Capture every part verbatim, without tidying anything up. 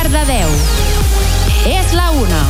Cardedeu. És la una.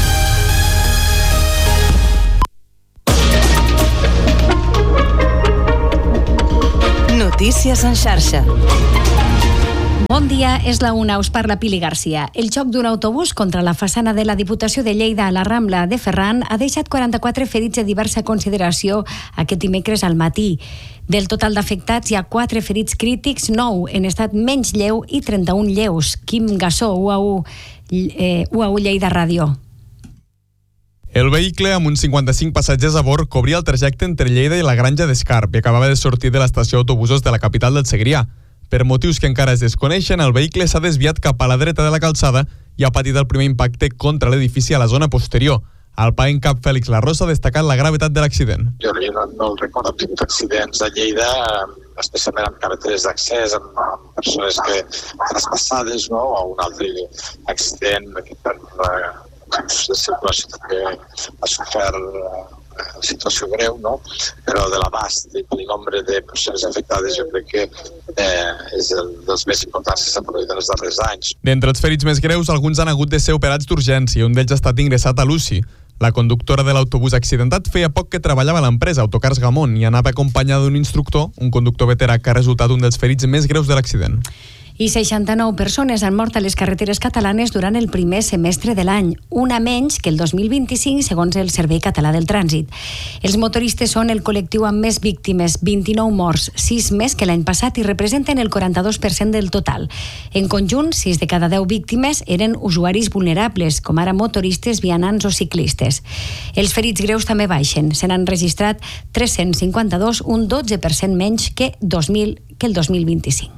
Notícies en xarxa. Bon dia, és la una, us parla Pili Garcia. El xoc d'un autobús contra la façana de la Diputació de Lleida a la Rambla de Ferran ha deixat quaranta-quatre ferits de diversa consideració aquest dimecres al matí. Del total d'afectats hi ha quatre ferits crítics, nou en estat menys lleu i trenta-un lleus. Quim Gassó, U A U, eh, U A U Lleida Ràdio. El vehicle, amb uns cinquanta-cinc passatgers a bord, cobria el trajecte entre Lleida i la Granja d'Escarp i acabava de sortir de l'estació d'autobusos de la capital del Segrià. Per motius que encara es desconeixen, el vehicle s'ha desviat cap a la dreta de la calçada i ha patit el primer impacte contra l'edifici a la zona posterior. El pa en cap Fèlix Larrosa ha destacat la gravetat de l'accident. Jo no, no el recordo, hem tingut accidents a Lleida, especialment amb carreteres d'accés, amb, amb persones que traspassades, no? O un altre accident que per uh, de circulació també ha sofert uh, situació greu, no? Però de l'abast i el nombre de persones afectades jo crec que eh, és el dels més importants que s'han produït en els darrers anys. D'entre els ferits més greus, alguns han hagut de ser operats d'urgència i un d'ells ha estat ingressat a l'U C I. La conductora de l'autobús accidentat feia poc que treballava a l'empresa Autocars Gamont i anava acompanyada d'un instructor, un conductor veterà que ha resultat un dels ferits més greus de l'accident. I seixanta-nou persones han mort a les carreteres catalanes durant el primer semestre de l'any, una menys que el dos mil vint-i-cinc, segons el Servei Català del Trànsit. Els motoristes són el col·lectiu amb més víctimes, vint-i-nou morts, sis més que l'any passat i representen el quaranta-dos per cent del total. En conjunt, sis de cada deu víctimes eren usuaris vulnerables, com ara motoristes, vianants o ciclistes. Els ferits greus també baixen. Se n'han registrat tres-cents cinquanta-dos, un dotze per cent menys que, dos mil, que el dos mil vint-i-cinc.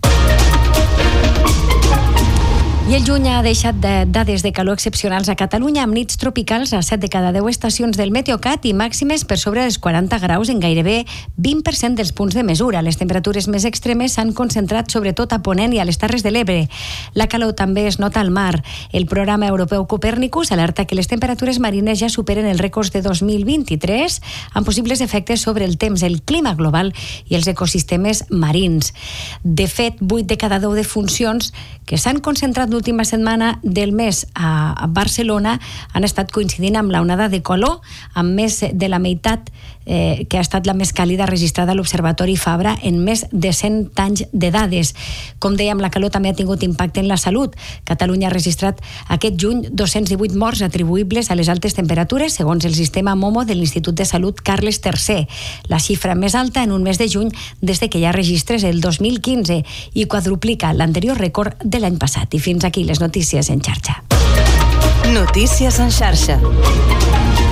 I el juny ha deixat de dades de calor excepcionals a Catalunya, amb nits tropicals a set de cada deu estacions del Meteocat i màximes per sobre dels quaranta graus en gairebé vint per cent dels punts de mesura. Les temperatures més extremes s'han concentrat sobretot a Ponent i a les Terres de l'Ebre. La calor també es nota al mar. El programa europeu Copèrnicus alerta que les temperatures marines ja superen els rècords de dos mil vint-i-tres, amb possibles efectes sobre el temps, el clima global i els ecosistemes marins. De fet, vuit de cada deu defuncions que s'han concentrat l'última setmana del mes a Barcelona han estat coincidint amb l'onada de calor, amb més de la meitat eh, que ha estat la més càlida registrada a l'Observatori Fabra en més de cent anys de dades. Com dèiem, la calor també ha tingut impacte en la salut. Catalunya ha registrat aquest juny dos-cents divuit morts atribuïbles a les altes temperatures, segons el sistema Momo de l'Institut de Salut Carles tercer, la xifra més alta en un mes de juny des de que hi ha registres el dos mil quinze i quadruplica l'anterior rècord de l'any passat. I fins aquí les notícies en xarxa. Notícies en xarxa.